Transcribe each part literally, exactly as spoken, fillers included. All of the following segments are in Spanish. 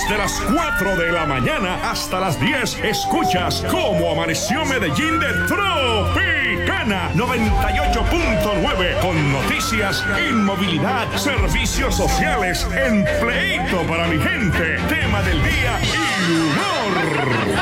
Desde las cuatro de la mañana hasta las diez, escuchas cómo amaneció Medellín de Tropicana noventa y ocho punto nueve, con noticias, inmovilidad, servicios sociales, empleito para mi gente, tema del día y humor.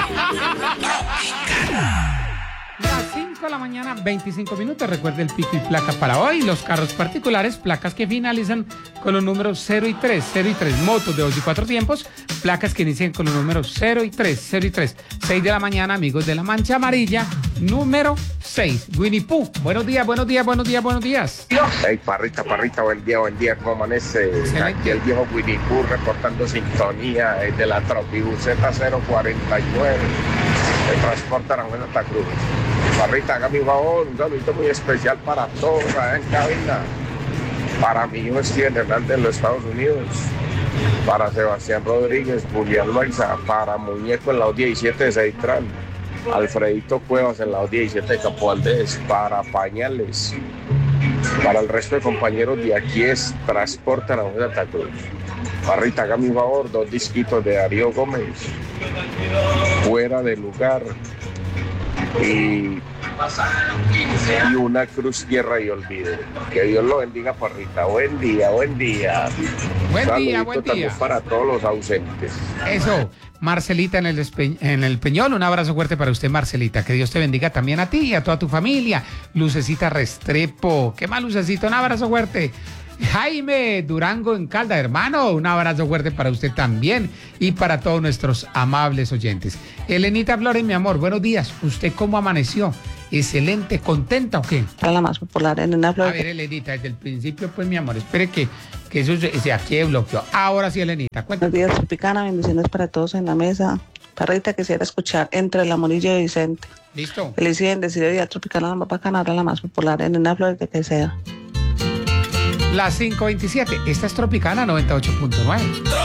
Las cinco de la mañana, veinticinco minutos. Recuerde el pico y placa para hoy. Los carros particulares, placas que finalizan con los números cero y tres, cero y tres. Motos de dos y cuatro tiempos, placas que inician con los números cero y tres, cero y tres. seis de la mañana, amigos de la Mancha Amarilla, número seis. Winnie Pooh, buenos días, buenos días, buenos días, buenos días. Hey, parrita, parrita, buen día, buen día, ¿cómo amanece? Excelente. Aquí el viejo Winnie Pooh reportando sintonía desde la Tropibuseta cero cuarenta y nueve, que transporta a Santa Cruz. Parrita, haga mi favor, un saludito muy especial para todos allá en cabina. Para mi hijo Steven Hernández en los Estados Unidos. Para Sebastián Rodríguez, Julián Loaiza, para Muñeco en la O diecisiete de Ceitral. Alfredito Cuevas en la O diecisiete de Campo Valdés, para Pañales. Para el resto de compañeros de aquí es Transporte Naranjo de Santa Cruz. Parrita, haga mi favor, dos disquitos de Darío Gómez, Fuera de Lugar, y, y una cruz, tierra y olvido. Que Dios lo bendiga, Parrita. Buen día, buen día. Buen Saludito día, buen también día. para todos los ausentes. Eso, Marcelita en el, Espe- en el Peñol, un abrazo fuerte para usted, Marcelita. Que Dios te bendiga también a ti y a toda tu familia. Lucecita Restrepo, ¿qué más, Lucecita? Un abrazo fuerte. Jaime Durango en Calda, hermano, un abrazo fuerte para usted también y para todos nuestros amables oyentes. Elenita Flores, mi amor, buenos días. ¿Usted cómo amaneció? ¿Excelente, contenta o qué? La más popular en una A flor. ver, Elenita, desde el principio, pues, mi amor, espere que, que eso se, se aquí bloqueó. Ahora sí, Elenita, cuéntame. Buenos días, Tropicana, bendiciones para todos en la mesa. Parrita, quisiera escuchar Entre el Amor y Vicente. ¿Listo? Feliz y bendecido día, Tropicana, la más bacana, la más popular en una flor de que sea. Las cinco veintisiete, esta es Tropicana noventa y ocho punto nueve.